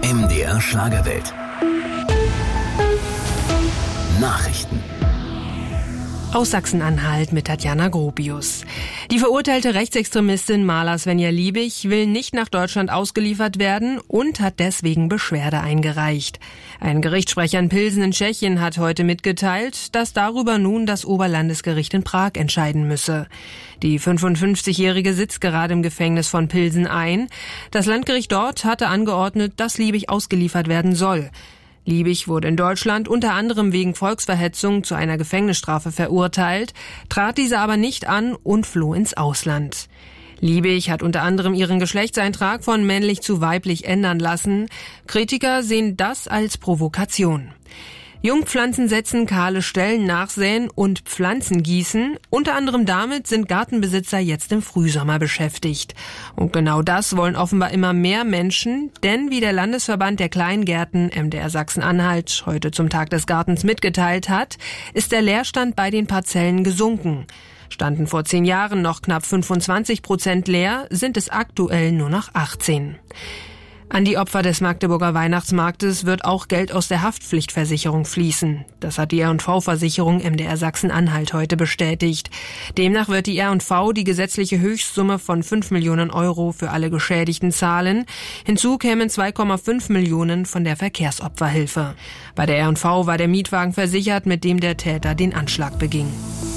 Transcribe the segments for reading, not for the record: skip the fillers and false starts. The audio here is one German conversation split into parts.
MDR Schlagerwelt. Nachrichten. Aus Sachsen-Anhalt mit Tatjana Gropius. Die verurteilte Rechtsextremistin Marla Svenja Liebig will nicht nach Deutschland ausgeliefert werden und hat deswegen Beschwerde eingereicht. Ein Gerichtssprecher in Pilsen in Tschechien hat heute mitgeteilt, dass darüber nun das Oberlandesgericht in Prag entscheiden müsse. Die 55-Jährige sitzt gerade im Gefängnis von Pilsen ein. Das Landgericht dort hatte angeordnet, dass Liebig ausgeliefert werden soll. Liebig wurde in Deutschland unter anderem wegen Volksverhetzung zu einer Gefängnisstrafe verurteilt, trat diese aber nicht an und floh ins Ausland. Liebig hat unter anderem ihren Geschlechtseintrag von männlich zu weiblich ändern lassen. Kritiker sehen das als Provokation. Jungpflanzen setzen, kahle Stellen nachsäen und Pflanzen gießen. Unter anderem damit sind Gartenbesitzer jetzt im Frühsommer beschäftigt. Und genau das wollen offenbar immer mehr Menschen, denn wie der Landesverband der Kleingärten MDR Sachsen-Anhalt heute zum Tag des Gartens mitgeteilt hat, ist der Leerstand bei den Parzellen gesunken. Standen vor 10 Jahren noch knapp 25% leer, sind es aktuell nur noch 18%. An die Opfer des Magdeburger Weihnachtsmarktes wird auch Geld aus der Haftpflichtversicherung fließen. Das hat die R&V-Versicherung MDR Sachsen-Anhalt heute bestätigt. Demnach wird die R&V die gesetzliche Höchstsumme von 5 Millionen Euro für alle Geschädigten zahlen. Hinzu kämen 2,5 Millionen von der Verkehrsopferhilfe. Bei der R&V war der Mietwagen versichert, mit dem der Täter den Anschlag beging.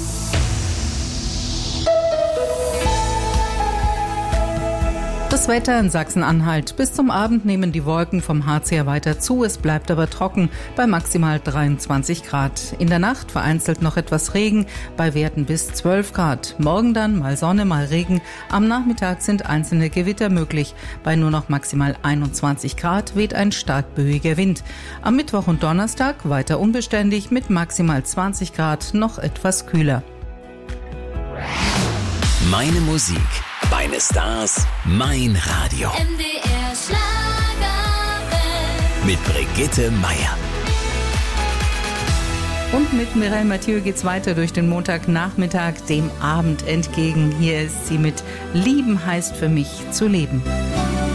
Das Wetter in Sachsen-Anhalt. Bis zum Abend nehmen die Wolken vom Harz her weiter zu. Es bleibt aber trocken bei maximal 23 Grad. In der Nacht vereinzelt noch etwas Regen bei Werten bis 12 Grad. Morgen dann mal Sonne, mal Regen. Am Nachmittag sind einzelne Gewitter möglich. Bei nur noch maximal 21 Grad weht ein stark böiger Wind. Am Mittwoch und Donnerstag weiter unbeständig mit maximal 20 Grad, noch etwas kühler. Meine Musik, meine Stars, mein Radio. MDR Schlagerwelt. Mit Brigitte Meier. Und mit Mireille Mathieu geht's weiter durch den Montagnachmittag dem Abend entgegen. Hier ist sie mit Lieben heißt für mich zu leben.